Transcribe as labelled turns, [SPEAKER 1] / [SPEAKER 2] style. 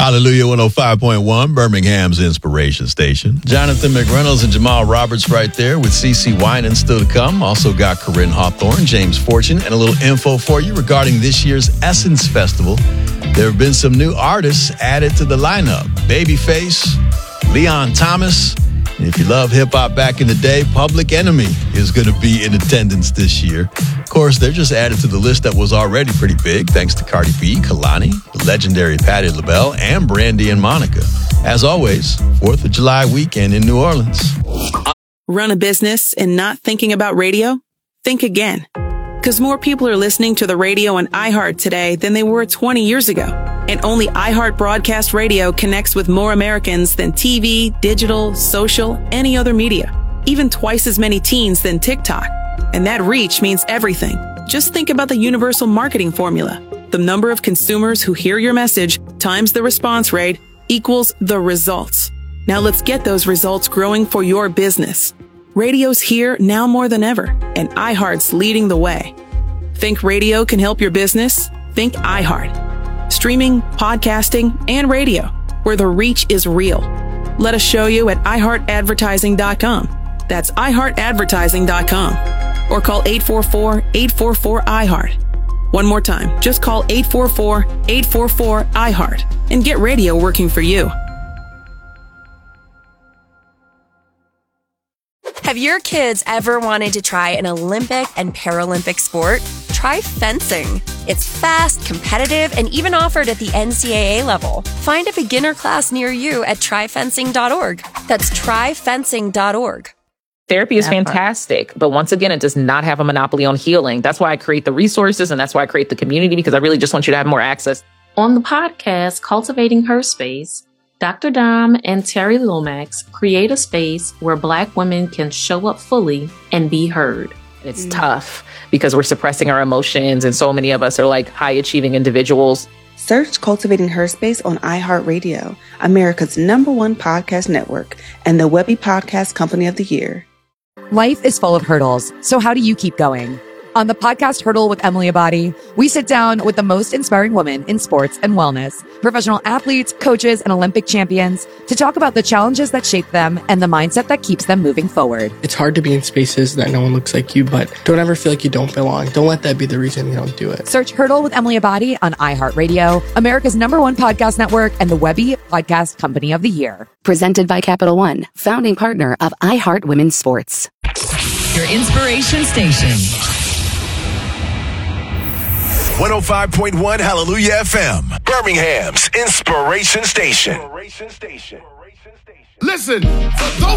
[SPEAKER 1] Hallelujah 105.1, Birmingham's Inspiration Station. Jonathan McReynolds and Jamal Roberts right there with CeCe Winans still to come. Also got Corinne Hawthorne, James Fortune, and a little info for you regarding this year's Essence Festival. There have been some new artists added to the lineup. Babyface, Leon Thomas. And if you love hip-hop back in the day, Public Enemy is going to be in attendance this year. Of course, they're just added to the list that was already pretty big, thanks to Cardi B, Kalani, the legendary Patti LaBelle, and Brandy and Monica. As always, 4th of July weekend in New Orleans.
[SPEAKER 2] Run a business and not thinking about radio? Think again. Because more people are listening to the radio on iHeart today than they were 20 years ago. And only iHeart Broadcast Radio connects with more Americans than TV, digital, social, any other media. Even twice as many teens than TikTok. And that reach means everything. Just think about the universal marketing formula. The number of consumers who hear your message times the response rate equals the results. Now let's get those results growing for your business. Radio's here now more than ever, and iHeart's leading the way. Think radio can help your business? Think iHeart. Streaming, podcasting, and radio, where the reach is real. Let us show you at iHeartAdvertising.com. That's iHeartAdvertising.com. Or call 844-844-iHeart. One more time, just call 844-844-iHeart and get radio working for you.
[SPEAKER 3] Have your kids ever wanted to try an Olympic and Paralympic sport? Try fencing. It's fast, competitive, and even offered at the NCAA level. Find a beginner class near you at tryfencing.org. That's tryfencing.org.
[SPEAKER 4] Therapy is fantastic, but once again, it does not have a monopoly on healing. That's why I create the resources, and that's why I create the community, because I really just want you to have more access.
[SPEAKER 5] On the podcast, Cultivating Her Space, Dr. Dom and Terry Lomax create a space where Black women can show up fully and be heard.
[SPEAKER 4] It's tough because we're suppressing our emotions, and so many of us are like high-achieving individuals.
[SPEAKER 6] Search Cultivating Her Space on iHeartRadio, America's #1 podcast network, and the Webby Podcast Company of the Year.
[SPEAKER 7] Life is full of hurdles, so how do you keep going? On the podcast Hurdle with Emily Abadi, we sit down with the most inspiring women in sports and wellness, professional athletes, coaches, and Olympic champions to talk about the challenges that shape them and the mindset that keeps them moving forward.
[SPEAKER 8] It's hard to be in spaces that no one looks like you, but don't ever feel like you don't belong. Don't let that be the reason you don't do it.
[SPEAKER 7] Search Hurdle with Emily Abadi on iHeartRadio, America's #1 podcast network, and the Webby Podcast Company of the Year.
[SPEAKER 9] Presented by Capital One, founding partner of iHeart Women's Sports.
[SPEAKER 10] Your inspiration station.
[SPEAKER 11] 105.1 Hallelujah FM, Birmingham's Inspiration Station.
[SPEAKER 12] Listen, for those